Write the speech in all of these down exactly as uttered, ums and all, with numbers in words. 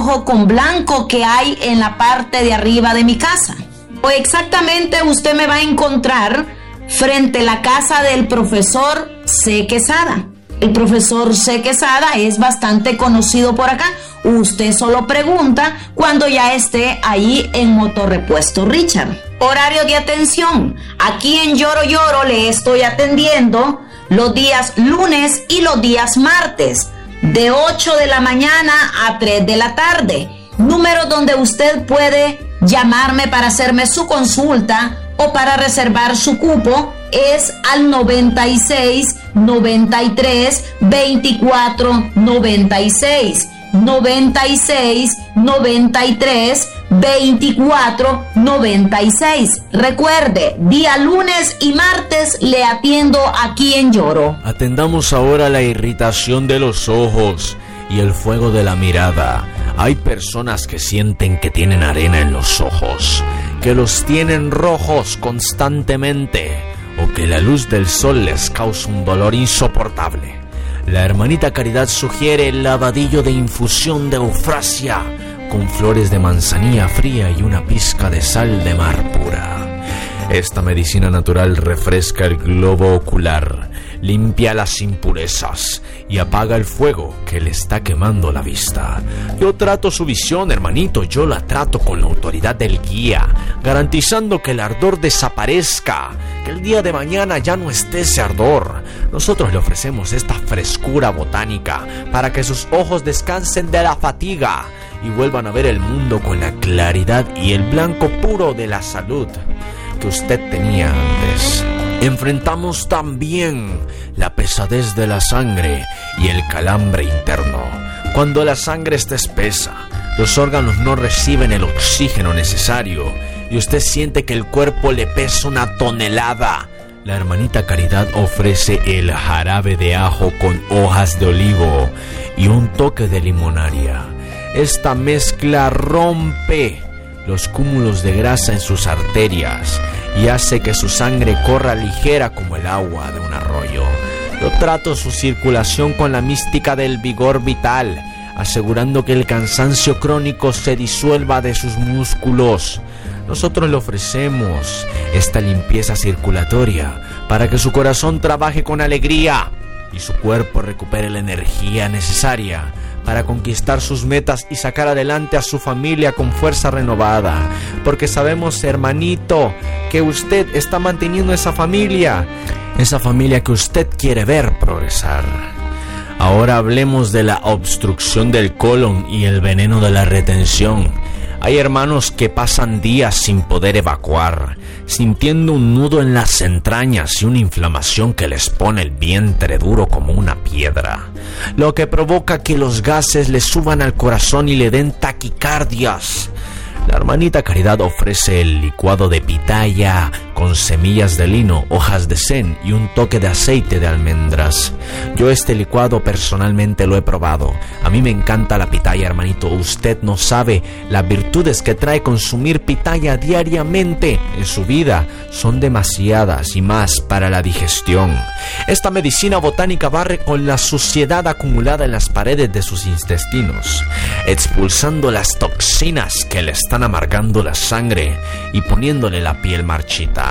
rojo con blanco que hay en la parte de arriba de mi casa. O exactamente usted me va a encontrar frente a la casa del profesor C. Quesada. El profesor C. Quesada es bastante conocido por acá. Usted solo pregunta cuando ya esté ahí en Motorrepuesto Richard. Horario de atención. Aquí en Lloro Lloro le estoy atendiendo los días lunes y los días martes, de ocho de la mañana a tres de la tarde. Número donde usted puede llamarme para hacerme su consulta o para reservar su cupo es al noventa y seis, noventa y tres, veinticuatro, noventa y seis. noventa y seis, noventa y tres, veinticuatro, noventa y seis. Recuerde, día lunes y martes le atiendo aquí en Lloro. Atendamos ahora la irritación de los ojos y el fuego de la mirada. Hay personas que sienten que tienen arena en los ojos, que los tienen rojos constantemente, o que la luz del sol les causa un dolor insoportable. La hermanita Caridad sugiere el lavadillo de infusión de eufrasia con flores de manzanilla fría y una pizca de sal de mar pura. Esta medicina natural refresca el globo ocular, limpia las impurezas y apaga el fuego que le está quemando la vista. Yo trato su visión, hermanito, yo la trato con la autoridad del guía, garantizando que el ardor desaparezca, que el día de mañana ya no esté ese ardor. Nosotros le ofrecemos esta frescura botánica para que sus ojos descansen de la fatiga y vuelvan a ver el mundo con la claridad y el blanco puro de la salud que usted tenía antes. Enfrentamos también la pesadez de la sangre y el calambre interno. Cuando la sangre está espesa, los órganos no reciben el oxígeno necesario y usted siente que el cuerpo le pesa una tonelada. La hermanita Caridad ofrece el jarabe de ajo con hojas de olivo y un toque de limonaria. Esta mezcla rompe los cúmulos de grasa en sus arterias y hace que su sangre corra ligera como el agua de un arroyo. Yo trato su circulación con la mística del vigor vital, asegurando que el cansancio crónico se disuelva de sus músculos. Nosotros le ofrecemos esta limpieza circulatoria para que su corazón trabaje con alegría y su cuerpo recupere la energía necesaria para conquistar sus metas y sacar adelante a su familia con fuerza renovada. Porque sabemos, hermanito, que usted está manteniendo esa familia, esa familia que usted quiere ver progresar. Ahora hablemos de la obstrucción del colon y el veneno de la retención. Hay hermanos que pasan días sin poder evacuar, sintiendo un nudo en las entrañas y una inflamación que les pone el vientre duro como una piedra, lo que provoca que los gases le suban al corazón y le den taquicardias. La hermanita Caridad ofrece el licuado de pitaya con semillas de lino, hojas de zen y un toque de aceite de almendras. Yo este licuado personalmente lo he probado. A mí me encanta la pitaya, hermanito. Usted no sabe las virtudes que trae consumir pitaya diariamente en su vida. Son demasiadas y más para la digestión. Esta medicina botánica barre con la suciedad acumulada en las paredes de sus intestinos, expulsando las toxinas que le están amargando la sangre y poniéndole la piel marchita.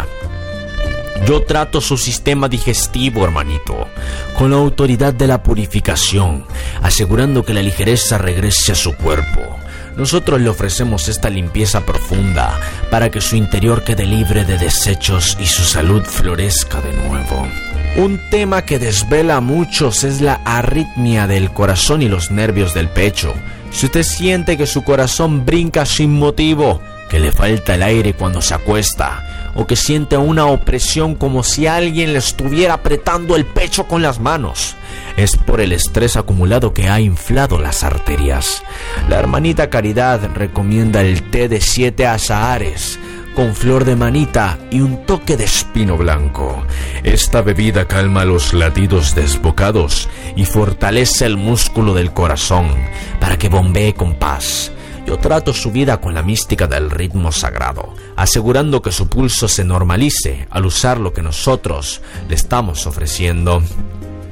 Yo trato su sistema digestivo, hermanito, con la autoridad de la purificación, asegurando que la ligereza regrese a su cuerpo. Nosotros le ofrecemos esta limpieza profunda para que su interior quede libre de desechos y su salud florezca de nuevo. Un tema que desvela a muchos es la arritmia del corazón y los nervios del pecho. Si usted siente que su corazón brinca sin motivo, que le falta el aire cuando se acuesta, o que siente una opresión como si alguien le estuviera apretando el pecho con las manos, es por el estrés acumulado que ha inflado las arterias. La hermanita Caridad recomienda el té de siete azahares con flor de manita y un toque de espino blanco. Esta bebida calma los latidos desbocados y fortalece el músculo del corazón para que bombee con paz. Yo trato su vida con la mística del ritmo sagrado, asegurando que su pulso se normalice al usar lo que nosotros le estamos ofreciendo.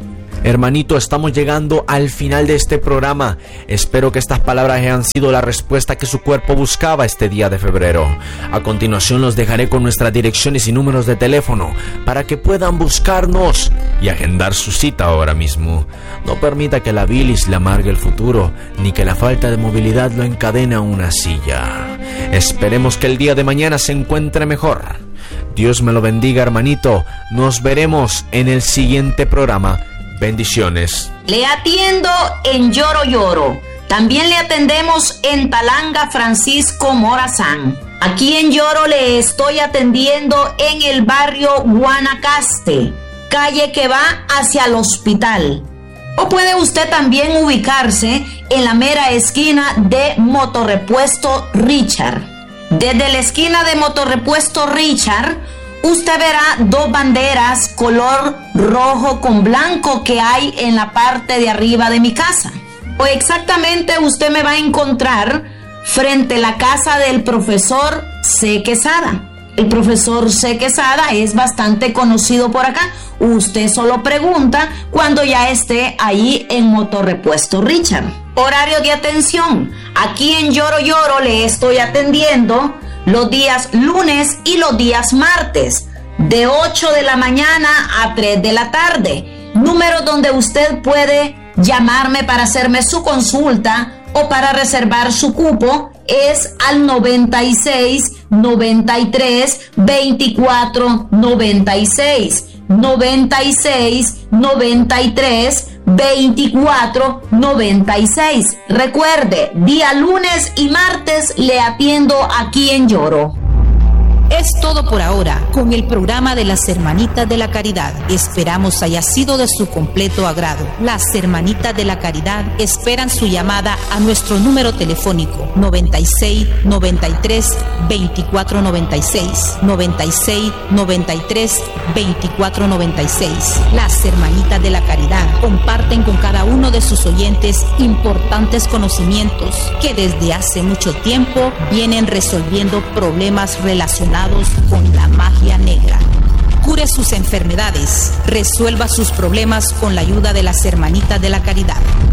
Hermanito, estamos llegando al final de este programa. Espero que estas palabras hayan sido la respuesta que su cuerpo buscaba este día de febrero. A continuación los dejaré con nuestras direcciones y números de teléfono para que puedan buscarnos y agendar su cita ahora mismo. No permita que la bilis le amargue el futuro, ni que la falta de movilidad lo encadene a una silla. Esperemos que el día de mañana se encuentre mejor. Dios me lo bendiga, hermanito. Nos veremos en el siguiente programa. Bendiciones. Le atiendo en Lloro Lloro. También le atendemos en Talanga Francisco Morazán. Aquí en Lloro le estoy atendiendo en el barrio Guanacaste, calle que va hacia el hospital. O puede usted también ubicarse en la mera esquina de Motorrepuesto Richard. Desde la esquina de Motorrepuesto Richard, usted verá dos banderas color rojo con blanco que hay en la parte de arriba de mi casa. O exactamente usted me va a encontrar frente a la casa del profesor C. Quesada. El profesor C. Quesada es bastante conocido por acá. Usted solo pregunta cuando ya esté ahí en Motorrepuesto Richard. Horario de atención. Aquí en Lloro Lloro le estoy atendiendo los días lunes y los días martes, de ocho de la mañana a tres de la tarde. Número donde usted puede llamarme para hacerme su consulta o para reservar su cupo es al noventa y seis, noventa y tres, veinticuatro, noventa y seis. noventa y seis, noventa y tres, veinticuatro, noventa y seis. Recuerde, día lunes y martes le atiendo aquí en Lloro. Es todo por ahora con el programa de las Hermanitas de la Caridad. Esperamos haya sido de su completo agrado. Las Hermanitas de la Caridad esperan su llamada a nuestro número telefónico noventa y seis, noventa y tres, veinticuatro, noventa y seis, noventa y seis, noventa y tres, veinticuatro, noventa y seis. Las Hermanitas de la Caridad comparten con cada uno de sus oyentes importantes conocimientos que desde hace mucho tiempo vienen resolviendo problemas relacionados con la magia negra. Cure sus enfermedades, resuelva sus problemas con la ayuda de las Hermanitas de la Caridad.